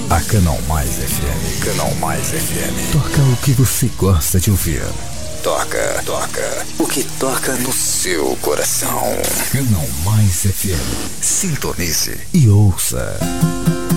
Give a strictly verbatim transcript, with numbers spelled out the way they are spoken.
A Canal Mais F M. Canal Mais F M. Toca o que você gosta de ouvir. Toca, toca. O que toca no seu coração. Canal Mais F M. Sintonize e ouça.